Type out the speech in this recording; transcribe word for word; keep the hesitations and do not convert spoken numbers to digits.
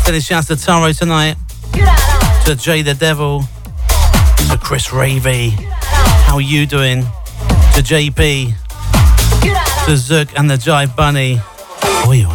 Sending shouts to Taro tonight, to Jay the Devil, to Chris Ravy. How are you doing? To J P, to Zook and the Jive Bunny. Oi, oi.